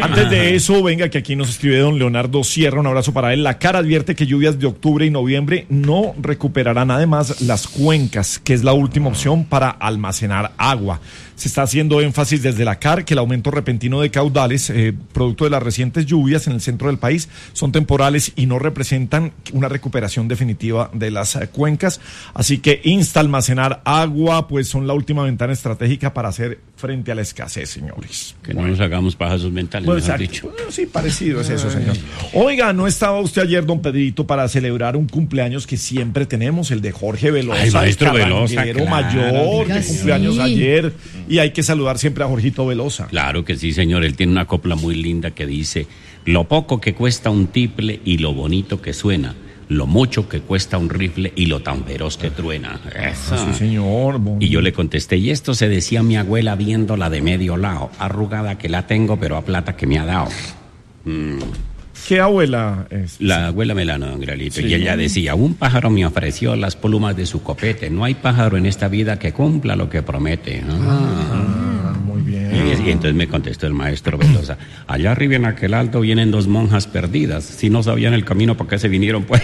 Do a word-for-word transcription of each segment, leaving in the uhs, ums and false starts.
Antes de eso, venga, que aquí nos escribe don Leonardo Sierra, un abrazo para él. La C A R advierte que lluvias de octubre y noviembre no recuperarán además las cuencas, que es la última opción para almacenar agua. Se está haciendo énfasis desde la C A R que el aumento repentino de caudales, eh, producto de las recientes lluvias en el centro del país, son temporales y no representan una recuperación definitiva de las eh, cuencas. Así que insta a almacenar agua, pues son la última ventana estratégica para hacer frente a la escasez, señores. Que no nos hagamos pajazos mentales, Pues, mejor exacto. dicho. Bueno, sí, parecido es eso, señor. Oiga, ¿no estaba usted ayer, don Pedrito, para celebrar un cumpleaños que siempre tenemos, el de Jorge Velosa, Ay, maestro el Velosa, carranguero claro. mayor, Oiga, que cumpleaños sí. ayer, y hay que saludar siempre a Jorgito Velosa. Claro que sí, señor. Él tiene una copla muy linda que dice: lo poco que cuesta un tiple y lo bonito que suena, lo mucho que cuesta un rifle y lo tan feroz que truena. Eso. Sí, señor. Bon... Y yo le contesté, y esto se decía mi abuela viéndola de medio lado, arrugada que la tengo, pero a plata que me ha dado. Mm. ¿Qué abuela es? La abuela Melano, don Gralito, Sí. y ella decía: un pájaro me ofreció las plumas de su copete, no hay pájaro en esta vida que cumpla lo que promete. Ah. Ah, muy bien. Y, y entonces me contestó el maestro Velosa: allá arriba en aquel alto vienen dos monjas perdidas, si no sabían el camino, ¿por qué se vinieron pues?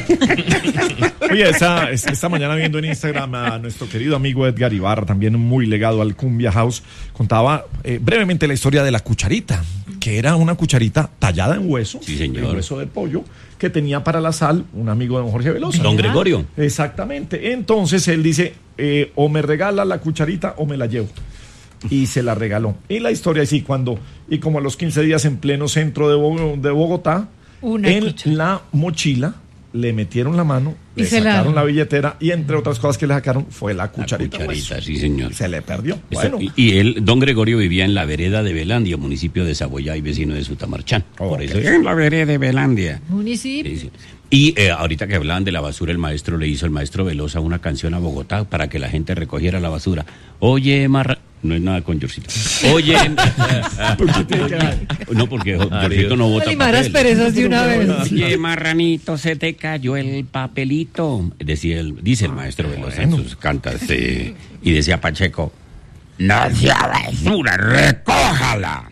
Oye, esta, esta mañana viendo en Instagram a nuestro querido amigo Edgar Ibarra, también muy legado al Cumbia House, contaba eh, brevemente la historia de la cucharita, que era una cucharita tallada en hueso, Sí, señor. en hueso de pollo, que tenía para la sal un amigo de don Jorge Velosa. Don Gregorio. Exactamente. Entonces él dice, eh, o me regala la cucharita o me la llevo. Y se la regaló. Y la historia es así, cuando, y como a los quince días en pleno centro de, Bo- de Bogotá, Una en cuchara. la mochila le metieron la mano, Y le se la- sacaron la billetera y entre otras cosas que le sacaron fue la La cucharita. cucharita, pues. sí, señor. Y se le perdió. Está- Bueno, y, y él, don Gregorio, vivía en la vereda de Belandia, municipio de Saboyá y vecino de Sutamarchán. Oh, Por eso, ok. en la vereda de Belandia. Municipio. Sí, sí. Y eh, ahorita que hablaban de la basura, el maestro le hizo, el maestro Velosa, una canción a Bogotá para que la gente recogiera la basura. Oye, Marra... No es nada con Yorcito. Oye... no, porque Yorcito no bota Limar las papel. perezas de una vez. Oye, marranito, se te cayó el papelito. Decía el, dice el maestro Velosa en sus cantas. eh, y decía Pacheco: no sea basura, recójala.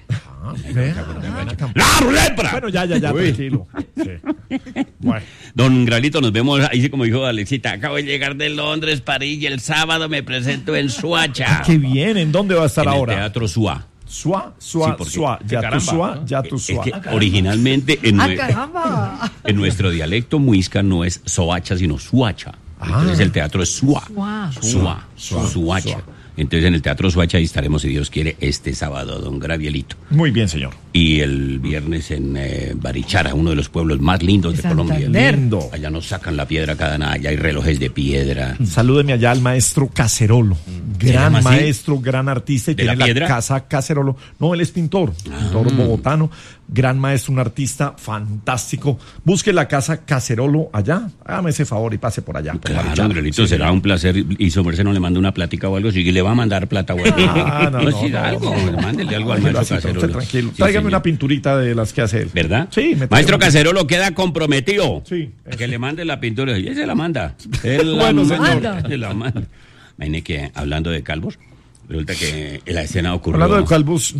¡La lepra! bueno, ya, ya, ya, tranquilo. Sí. Bueno. Don Gralito, nos vemos ahí, sí, como dijo Alexita. Acabo de llegar de Londres, París, y el sábado me presento en Suacha. Qué bien, ¿en dónde va a estar en ahora? el Teatro Suá. Suá, Sí, suá, porque- suá, ya tu caramba, suá, ¿no? ya tu Es suá. que originalmente en, ¡Ah, nue- caramba! en nuestro dialecto muisca no es Soacha, sino Suacha. Entonces el teatro es Suá. Suá. Suá. Suá. Suacha. Suá. Entonces en el Teatro Suacha ahí estaremos, si Dios quiere, este sábado, don Gravielito. Muy bien, señor. Y el viernes en eh, Barichara, uno de los pueblos más lindos de Santander. Colombia. Lindo. Allá nos sacan la piedra cada nada, allá hay relojes de piedra. Salúdeme allá al maestro Cacerolo. ¿Se Gran llama así? maestro, gran artista. Y ¿De tiene la la, piedra? casa Cacerolo. No, él es pintor. Pintor bogotano. Gran maestro, un artista fantástico. Busque la casa Cacerolo allá. Hágame ese favor y pase por allá. por Claro, Barichara. Andrelito, será un placer. Y su merced no le manda una plática o algo, si le va a mandar plata o algo. Ah, no, no, sí, no, algo, no. mándele algo al Déjelo maestro así, pero Cacerolo. usted tranquilo. Sí, Tráigame señor. una pinturita de las que hace él. ¿Verdad? Sí, me Maestro traigo- Cacerolo queda comprometido. Sí. Que le mande la pintura. Y él se la manda. Él la Bueno, manda. señor. Él la manda. Imagine que, hablando de calvos, resulta que en la escena ocurrió... Hablando de calvos,